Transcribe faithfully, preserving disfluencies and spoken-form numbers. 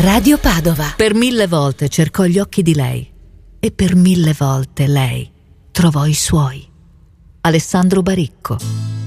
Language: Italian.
Radio Padova. Per mille volte cercò gli occhi di lei e per mille volte lei trovò i suoi. Alessandro Baricco.